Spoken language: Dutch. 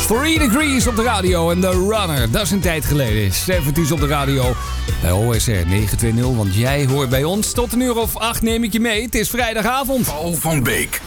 3 Degrees op de radio en The Runner. Dat is een tijd geleden. 70's op de radio bij OSR 920. Want jij hoort bij ons tot 8:00. Neem ik je mee. Het is vrijdagavond. Paul van Beek.